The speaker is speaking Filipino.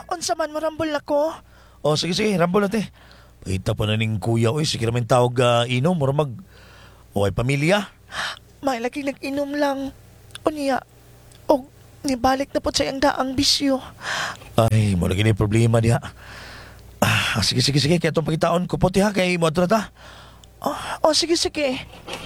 Unsa man marambol nako? O sige sige, rambol natin. Pahita pa na ning kuya, oy, sige naman tawag inom, mura mag... O ay pamilya. May lagi nag-inom lang. Unya, og nibalik na po sa iyang daang bisyo. Ay, mo lagi ni problema diha. Sige sige sige, kaya itong pagkitaon ko po ha, kay mo ato na ta. Oh, sige, sige.